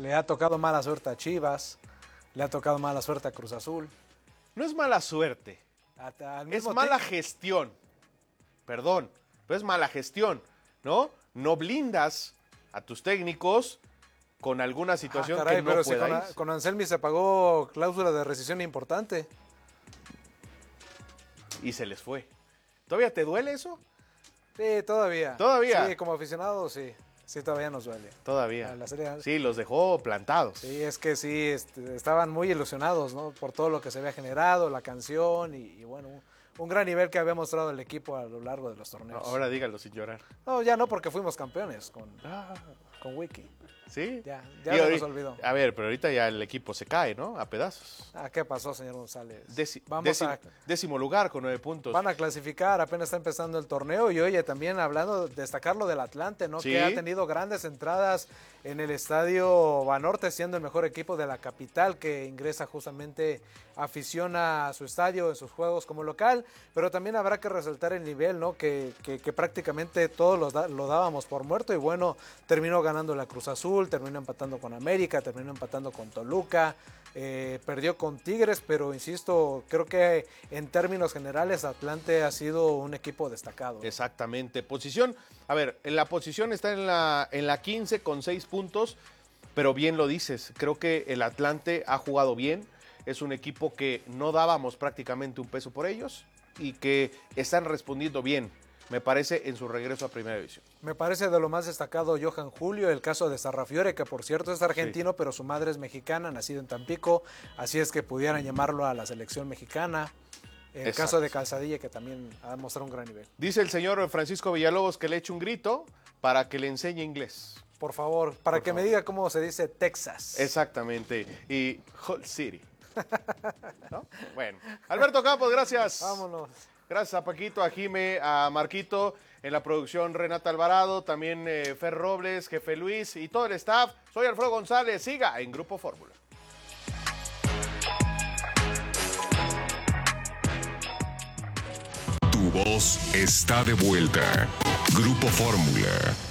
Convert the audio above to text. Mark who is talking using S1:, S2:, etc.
S1: Le ha tocado mala suerte a Chivas, le ha tocado mala suerte a Cruz Azul.
S2: No es mala suerte, es mala gestión. Perdón, pero es mala gestión, ¿no? No blindas a tus técnicos con alguna situación que no
S1: pero
S2: pueda
S1: si con Anselmi se pagó cláusula de rescisión importante.
S2: Y se les fue. ¿Todavía te duele eso?
S1: Sí, todavía.
S2: ¿Todavía?
S1: Sí, como aficionado, sí. Sí, todavía nos duele.
S2: Todavía.
S1: La serie...
S2: Sí, los dejó plantados.
S1: Sí, es que sí, estaban muy ilusionados, ¿no? Por todo lo que se había generado, la canción y bueno, un gran nivel que había mostrado el equipo a lo largo de los torneos.
S2: Ahora dígalo sin llorar.
S1: No, ya no, porque fuimos campeones con Wiki.
S2: ¿Sí?
S1: Ya se nos olvidó.
S2: A ver, pero ahorita ya el equipo se cae, ¿no? A pedazos.
S1: ¿Qué pasó, señor González?
S2: Décimo lugar con 9 puntos.
S1: Van a clasificar, apenas está empezando el torneo. Y oye, también hablando, destacar lo del Atlante, ¿no?
S2: Sí.
S1: Que ha tenido grandes entradas en el estadio Banorte, siendo el mejor equipo de la capital, que ingresa justamente afición a su estadio en sus juegos como local. Pero también habrá que resaltar el nivel, ¿no? Que prácticamente todos lo dábamos por muerto. Y bueno, terminó ganando la Cruz Azul, terminó empatando con América, terminó empatando con Toluca, perdió con Tigres, pero insisto, creo que en términos generales Atlante ha sido un equipo destacado.
S2: Exactamente. Posición, a ver, en la posición está en la 15 con 6 puntos, pero bien lo dices, creo que el Atlante ha jugado bien, es un equipo que no dábamos prácticamente un peso por ellos y que están respondiendo bien, me parece, en su regreso a Primera División.
S1: Me parece de lo más destacado Johan Julio, el caso de Sarrafiore, que por cierto es argentino, sí, pero su madre es mexicana, nacido en Tampico, así es que pudieran llamarlo a la selección mexicana. El caso de Calzadilla, que también ha mostrado un gran nivel.
S2: Dice el señor Francisco Villalobos que le eche un grito para que le enseñe inglés.
S1: Por favor, para que me diga cómo se dice Texas.
S2: Exactamente, y Hot City. ¿No? Bueno, Alberto Campos, gracias.
S1: Vámonos.
S2: Gracias a Paquito, a Jime, a Marquito, en la producción Renata Alvarado, también Fer Robles, Jefe Luis y todo el staff. Soy Alfredo González, siga en Grupo Fórmula.
S3: Tu voz está de vuelta. Grupo Fórmula.